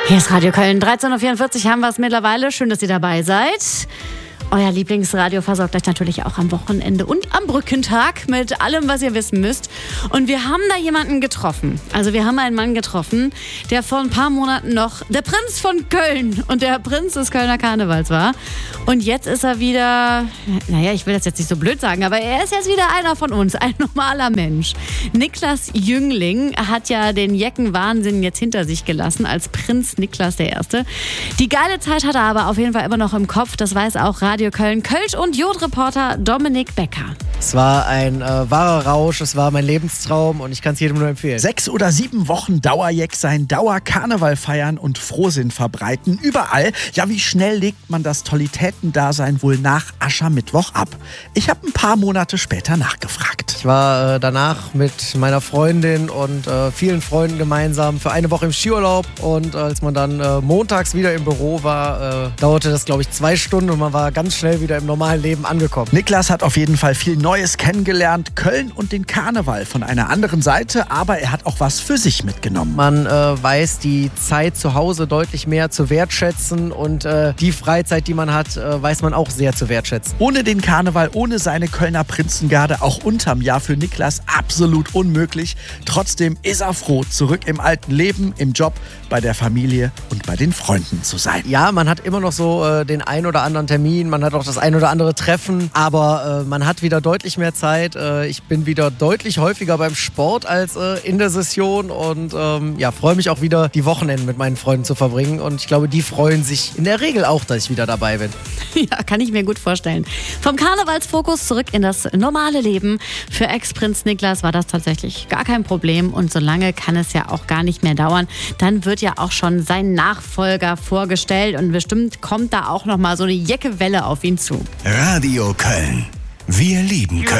Hier ist Radio Köln, 13.44 Uhr haben wir es mittlerweile. Schön, dass ihr dabei seid. Euer Lieblingsradio versorgt euch natürlich auch am Wochenende und am Brückentag mit allem, was ihr wissen müsst. Und wir haben da jemanden getroffen. Also wir haben einen Mann getroffen, der vor ein paar Monaten noch der Prinz von Köln und der Prinz des Kölner Karnevals war. Und jetzt ist er wieder, naja, ich will das jetzt nicht so blöd sagen, aber er ist jetzt wieder einer von uns, ein normaler Mensch. Niklas Jüngling hat ja den Jeckenwahnsinn jetzt hinter sich gelassen als Prinz Niklas I. Die geile Zeit hat er aber auf jeden Fall immer noch im Kopf, das weiß auch Radio Köln, Kölsch- und Jod-Reporter Dominik Becker. Es war ein wahrer Rausch, es war mein Lebenstraum und ich kann es jedem nur empfehlen. 6 oder 7 Wochen Dauerjeck sein, Dauerkarneval feiern und Frohsinn verbreiten. Überall. Ja, wie schnell legt man das Tollitätendasein wohl nach Aschermittwoch ab? Ich habe ein paar Monate später nachgefragt. Ich war danach mit meiner Freundin und vielen Freunden gemeinsam für eine Woche im Skiurlaub und als man dann montags wieder im Büro war, dauerte das, glaube ich, 2 Stunden und man war ganz schnell wieder im normalen Leben angekommen. Niklas hat auf jeden Fall viel Neues kennengelernt, Köln und den Karneval von einer anderen Seite, aber er hat auch was für sich mitgenommen. Man weiß die Zeit zu Hause deutlich mehr zu wertschätzen und die Freizeit, die man hat, weiß man auch sehr zu wertschätzen. Ohne den Karneval, ohne seine Kölner Prinzengarde, auch unterm Jahr für Niklas absolut unmöglich. Trotzdem ist er froh, zurück im alten Leben, im Job, bei der Familie und bei den Freunden zu sein. Ja, man hat immer noch so den ein oder anderen Termin, man hat auch das ein oder andere Treffen, aber man hat wieder deutlich mehr Zeit. Ich bin wieder deutlich häufiger beim Sport als in der Session und freue mich auch wieder, die Wochenenden mit meinen Freunden zu verbringen und ich glaube, die freuen sich in der Regel auch, dass ich wieder dabei bin. Ja, kann ich mir gut vorstellen. Vom Karnevalsfokus zurück in das normale Leben. Für Ex-Prinz Niklas war das tatsächlich gar kein Problem und so lange kann es ja auch gar nicht mehr dauern. Dann wird ja auch schon sein Nachfolger vorgestellt und bestimmt kommt da auch noch mal so eine Jeckewelle auf ihn zu. Radio Köln. Wir lieben Köln.